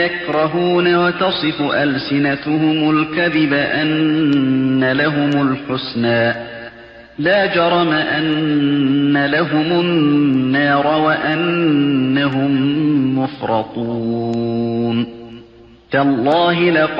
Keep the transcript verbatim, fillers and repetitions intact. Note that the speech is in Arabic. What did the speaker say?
يكرهون وتصف ألسنتهم الكذب أن لهم الحسنى لا جرم أن لهم النار وأنهم مفرطون تالله لقد